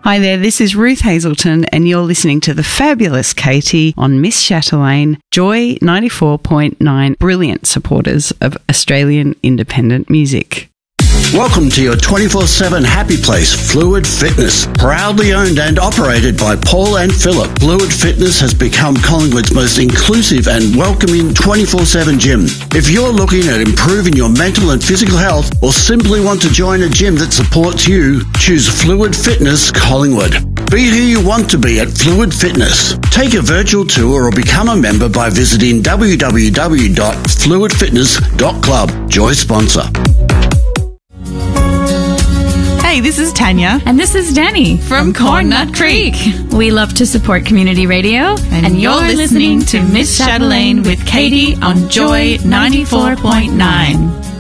Hi there, this is Ruth Hazelton and you're listening to the fabulous Katie on Miss Chatelaine, Joy 94.9, brilliant supporters of Australian independent music. Welcome to your 24/7 happy place, Fluid Fitness. Proudly owned and operated by Paul and Philip, Fluid Fitness has become Collingwood's most inclusive and welcoming 24/7 gym. If you're looking at improving your mental and physical health or simply want to join a gym that supports you, choose Fluid Fitness Collingwood. Be who you want to be at Fluid Fitness. Take a virtual tour or become a member by visiting www.fluidfitness.club. Joy sponsor. Hey, this is Tanya. And this is Danny from Cornnut Creek. We love to support community radio. And you're listening to Miss Chatelaine with Katie on Joy 94.9.